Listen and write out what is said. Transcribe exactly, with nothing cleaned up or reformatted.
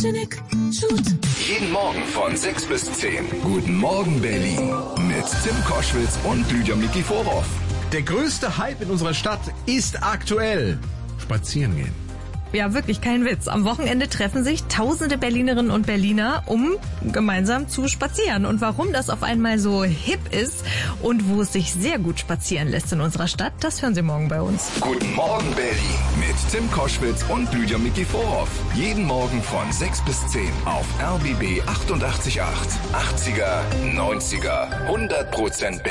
Jeden Morgen von sechs bis zehn. Guten Morgen Berlin. Mit Tim Koschwitz und Lydia Mikiforov. Der größte Hype in unserer Stadt ist aktuell spazieren gehen. Ja, wirklich, kein Witz. Am Wochenende treffen sich tausende Berlinerinnen und Berliner, um gemeinsam zu spazieren. Und warum das auf einmal so hip ist und wo es sich sehr gut spazieren lässt in unserer Stadt, das hören Sie morgen bei uns. Guten Morgen Berlin mit Tim Koschwitz und Lydia Mikiforov. Jeden Morgen von sechs bis zehn auf R B B achtundachtzig Komma acht. achtziger, neunziger, hundert Prozent Berlin.